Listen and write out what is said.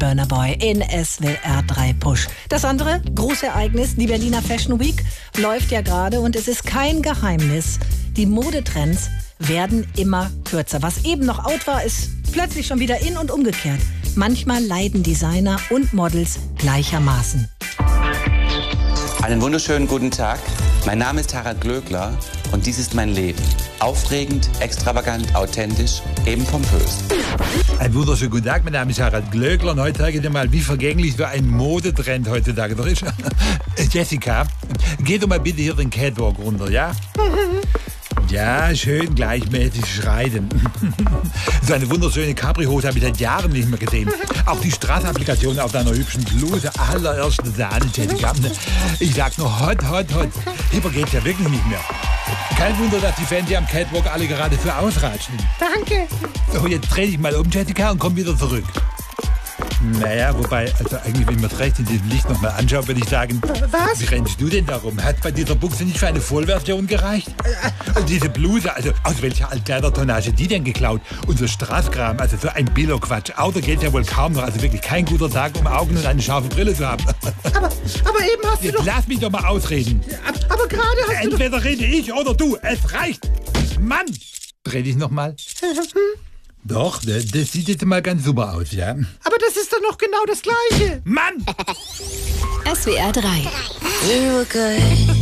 Burna Boy in SWR 3 Push. Das andere Großereignis, die Berliner Fashion Week, läuft ja gerade und es ist kein Geheimnis. Die Modetrends werden immer kürzer. Was eben noch out war, ist plötzlich schon wieder in und umgekehrt. Manchmal leiden Designer und Models gleichermaßen. Einen wunderschönen guten Tag. Mein Name ist Harald Glöckler und dies ist mein Leben. Aufregend, extravagant, authentisch, eben pompös. Ein wunderschönen guten Tag, mein Name ist Harald Glöckler und heute zeige ich dir mal, wie vergänglich so ein Modetrend heutzutage doch ist. Jessica, geh doch mal bitte hier den Catwalk runter, ja? Ja, schön gleichmäßig schreiten. So eine wunderschöne Capri-Hose habe ich seit Jahren nicht mehr gesehen. Auch die Straßapplikation auf deiner hübschen Bluse, allererste Sahne, Jessica. Ich sag nur hot, hot, hot. Hipper geht's ja wirklich nicht mehr. Kein Wunder, dass die Fans hier am Catwalk alle gerade für ausratschen. Danke. So, jetzt dreh dich mal um, Jessica, und komm wieder zurück. Naja, wobei, also eigentlich, wenn man es recht in diesem Licht nochmal anschaut, würde ich sagen, Was? wie rennst du denn darum? Hat bei dieser Buchse nicht für eine Vollversion gereicht? Und diese Bluse, also aus welcher Altkleidertonnage die denn geklaut? Unser Straßkram, also so ein Billo-Quatsch. Auto geht ja wohl kaum noch, also wirklich kein guter Tag, um Augen und eine scharfe Brille zu haben. Aber eben hast du Jetzt doch... lass mich doch mal ausreden. Aber gerade hast du doch... Entweder rede ich oder du, es reicht. Mann! Dreh dich nochmal. Doch, das sieht jetzt mal ganz super aus, ja? Aber das ist doch noch genau das Gleiche. Mann! SWR 3. You were good.